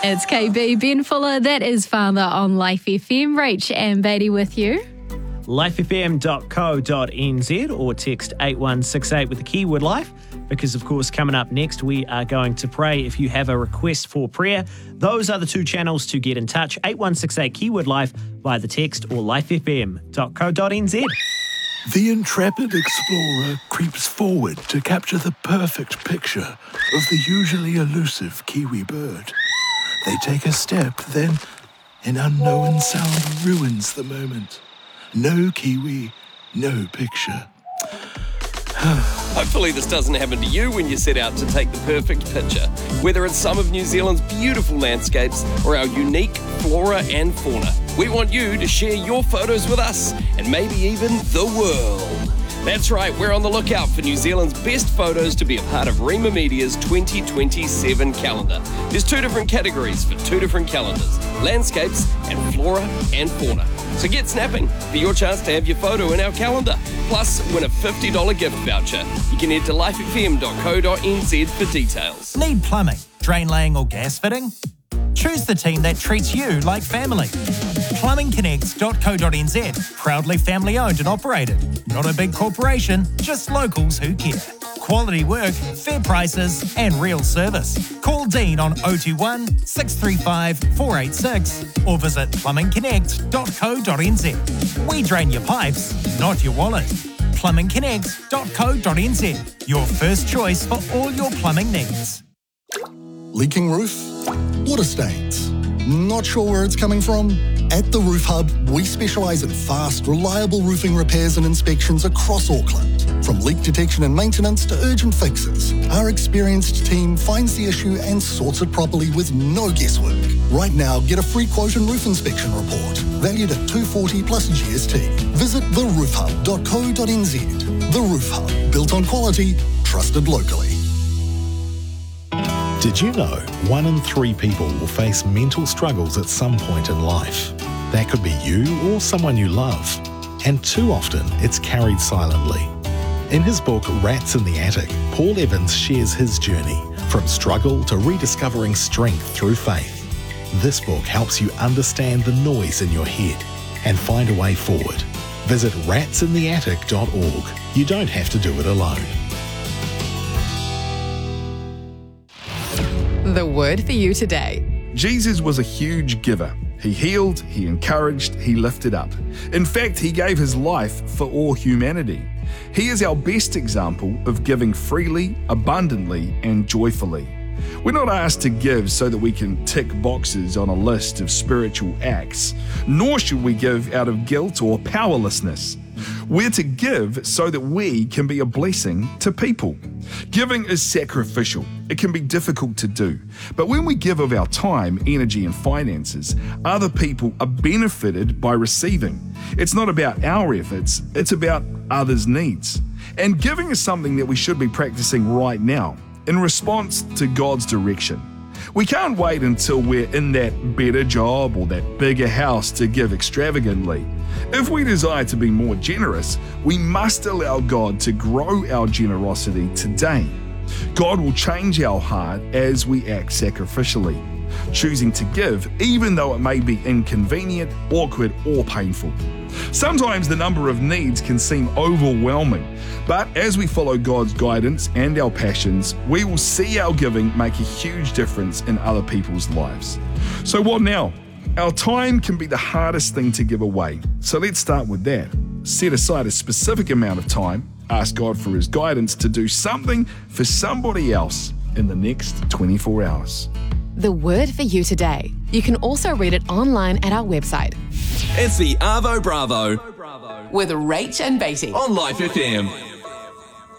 It's KB, Ben Fuller, that is Father on Life FM. Rach and Beatty with you. lifefm.co.nz or text 8168 with the keyword life, because of course coming up next we are going to pray. If you have a request for prayer, those are the two channels to get in touch. 8168 keyword life via the text or lifefm.co.nz. The intrepid explorer creeps forward to capture the perfect picture of the usually elusive kiwi bird. They take a step, then an unknown sound ruins the moment. No kiwi, no picture. Hopefully this doesn't happen to you when you set out to take the perfect picture, whether it's some of New Zealand's beautiful landscapes or our unique flora and fauna. We want you to share your photos with us and maybe even the world. That's right, we're on the lookout for New Zealand's best photos to be a part of Rima Media's 2027 calendar. There's two different categories for two different calendars, landscapes and flora and fauna. So get snapping for your chance to have your photo in our calendar. Plus, win a $50 gift voucher. You can head to lifefm.co.nz for details. Need plumbing, drain laying or gas fitting? Choose the team that treats you like family. Plumbingconnects.co.nz, proudly family owned and operated. Not a big corporation, just locals who care. Quality work, fair prices and real service. Call Dean on 021 635 486 or visit plumbingconnect.co.nz. We drain your pipes, not your wallet. plumbingconnect.co.nz, your first choice for all your plumbing needs. Leaking roof? Water stains? Not sure where it's coming from? At the Roof Hub, we specialise in fast, reliable roofing repairs and inspections across Auckland. From leak detection and maintenance to urgent fixes, our experienced team finds the issue and sorts it properly with no guesswork. Right now, get a free quote and roof inspection report, valued at $240 plus GST. Visit theroofhub.co.nz. The Roof Hub, built on quality, trusted locally. Did you know 1 in 3 people will face mental struggles at some point in life? That could be you or someone you love. And too often, it's carried silently. In his book, Rats in the Attic, Paul Evans shares his journey from struggle to rediscovering strength through faith. This book helps you understand the noise in your head and find a way forward. Visit ratsintheattic.org. You don't have to do it alone. The word for you today. Jesus was a huge giver. He healed, he encouraged, he lifted up. In fact, he gave his life for all humanity. He is our best example of giving freely, abundantly, and joyfully. We're not asked to give so that we can tick boxes on a list of spiritual acts, nor should we give out of guilt or powerlessness. We're to give so that we can be a blessing to people. Giving is sacrificial. It can be difficult to do. But when we give of our time, energy, and finances, other people are benefited by receiving. It's not about our efforts, it's about others' needs. And giving is something that we should be practicing right now, in response to God's direction. We can't wait until we're in that better job or that bigger house to give extravagantly. If we desire to be more generous, we must allow God to grow our generosity today. God will change our heart as we act sacrificially, choosing to give even though it may be inconvenient, awkward, or painful. Sometimes the number of needs can seem overwhelming, but as we follow God's guidance and our passions, we will see our giving make a huge difference in other people's lives. So what now? Our time can be the hardest thing to give away, so let's start with that. Set aside a specific amount of time, ask God for His guidance to do something for somebody else in the next 24 hours. The word for you today. You can also read it online at our website. It's the Arvo Bravo With Rach and Beatty on Life FM.